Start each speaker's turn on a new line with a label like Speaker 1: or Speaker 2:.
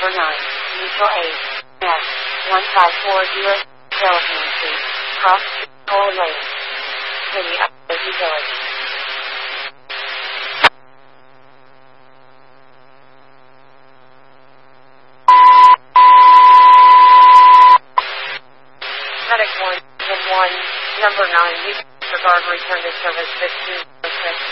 Speaker 1: number 9, neutral 8, F, 1540, Telephone Street, cross Toll Lane, City of Jersey Village. Medic 1, number 9, disregard return to service 1506.